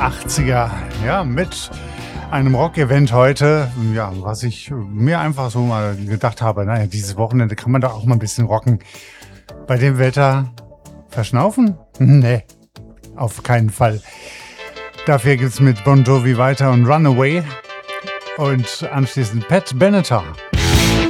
80er, ja, mit einem Rock-Event heute, ja, was ich mir einfach so mal gedacht habe, naja, dieses Wochenende kann man da auch mal ein bisschen rocken. Bei dem Wetter verschnaufen? Nee, auf keinen Fall. Dafür geht's mit Bon Jovi weiter und Runaway und anschließend Pat Benatar.